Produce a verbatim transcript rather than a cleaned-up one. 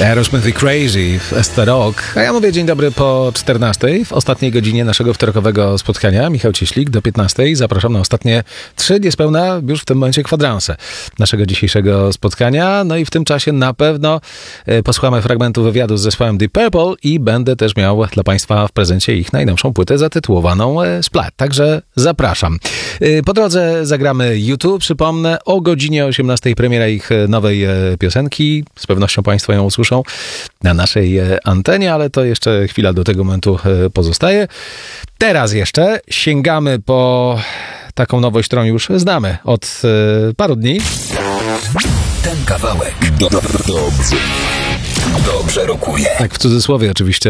Aerosmith i Crazy w S T Rock. A ja mówię dzień dobry po czternastej, w ostatniej godzinie naszego wtorkowego spotkania. Michał Cieślik do piętnastej. Zapraszam na ostatnie trzy, niespełna już w tym momencie kwadranse naszego dzisiejszego spotkania. No i w tym czasie na pewno e, posłuchamy fragmentu wywiadu z zespołem Deep Purple i będę też miał dla Państwa w prezencie ich najnowszą płytę zatytułowaną e, Splat. Także zapraszam. E, po drodze zagramy YouTube. Przypomnę, o godzinie osiemnastej premiera ich nowej e, piosenki. Z pewnością Państwo ją usłyszą na naszej antenie, ale to jeszcze chwila do tego momentu pozostaje. Teraz jeszcze sięgamy po taką nowość, którą już znamy od paru dni. Ten kawałek do, do, dobrze, dobrze rokuje. Tak, w cudzysłowie oczywiście